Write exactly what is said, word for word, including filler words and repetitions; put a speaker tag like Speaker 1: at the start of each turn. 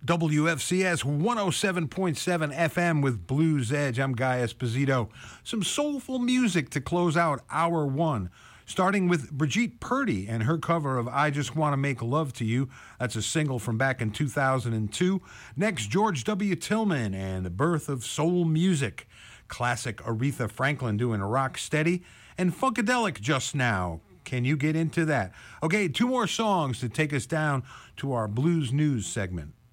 Speaker 1: W F C S one oh seven point seven F M with Blues Edge. I'm Guy Esposito. Some soulful music to close out hour one, starting with Brigitte Purdy and her cover of I Just Want to Make Love to You. That's a single from back in two thousand two. Next, George W. Tillman and the Birth of Soul Music. Classic Aretha Franklin doing Rock Steady. And Funkadelic just now. Can you get into that? Okay, two more songs to take us down to our Blues News segment.